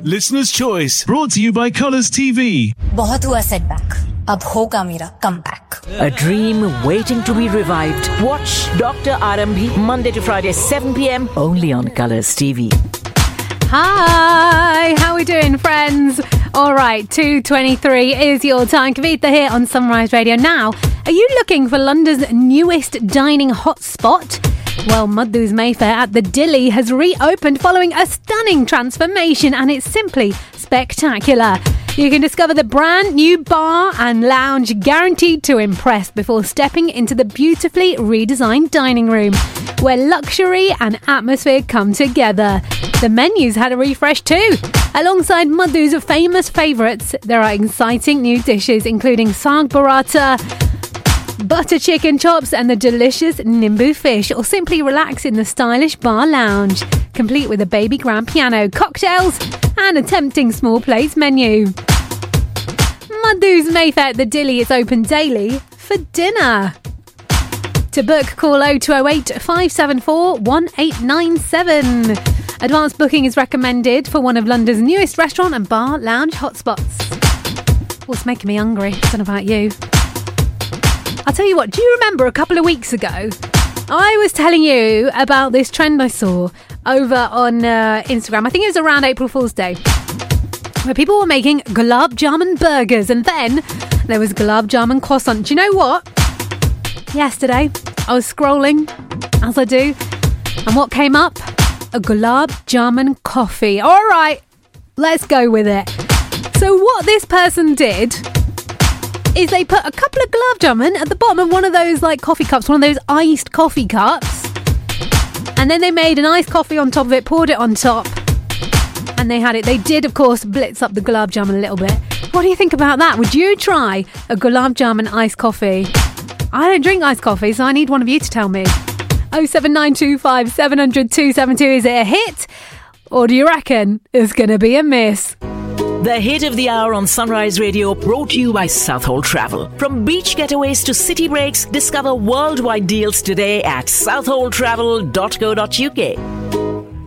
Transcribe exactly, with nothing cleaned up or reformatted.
Listener's Choice. Brought to you by Colours T V. बहुत हुआ setback. अब होगा मेरा comeback. A dream waiting to be revived. Watch Doctor Arambhi Monday to Friday, seven p.m. only on Colours T V. Hi, how we doing, friends? All right, two twenty-three is your time. Kavita here on Sunrise Radio. Now, are you looking for London's newest dining hotspot? Well, Madhu's Mayfair at the Dilly has reopened following a stunning transformation, and it's simply spectacular. You can discover the brand new bar and lounge guaranteed to impress before stepping into the beautifully redesigned dining room, where luxury and atmosphere come together. The menu's had a refresh too. Alongside Madhu's famous favourites, there are exciting new dishes including saag burrata, butter chicken chops and the delicious nimbu fish, or simply relax in the stylish bar lounge, complete with a baby grand piano, cocktails and a tempting small plates menu. Madhu's Mayfair at the Dilly is open daily for dinner. To book, call oh two oh eight, five seven four, one eight nine seven. Advanced booking is recommended for one of London's newest restaurant and bar lounge hotspots. Oh, it's making me hungry. I don't know about you. I'll tell you what, do you remember a couple of weeks ago, I was telling you about this trend I saw over on uh, Instagram. I think it was around April Fool's Day, where people were making gulab jamun burgers, and then there was gulab jamun croissant. Do you know what? Yesterday, I was scrolling, as I do, and what came up? A gulab jamun coffee. All right, let's go with it. So what this person did is they put a couple of gulab jamun at the bottom of one of those like coffee cups, one of those iced coffee cups, and then they made an iced coffee on top of it, poured it on top, and they had it. They did, of course, blitz up the gulab jamun a little bit. What do you think about that? Would you try a gulab jamun iced coffee? I don't drink iced coffee, so I need one of you to tell me. oh seven nine two five, seven hundred, two seven two. Is it a hit? Or do you reckon it's going to be a miss? The hit of the hour on Sunrise Radio, brought to you by Southall Travel. From beach getaways to city breaks, discover worldwide deals today at southall travel dot co dot uk.